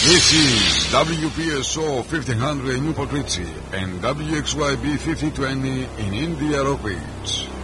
This is WPSO 1500 in Newport Richie and WXYB 5020 in India Rock Beach.